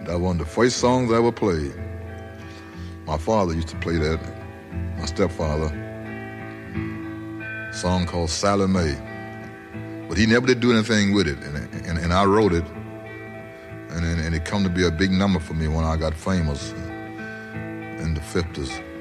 That was one of the first songs I ever played. My father used to play that, my stepfather. A song called Sally Mae. But he never did do anything with it, and I wrote it, and it come to be a big number for me when I got famous in the 50s.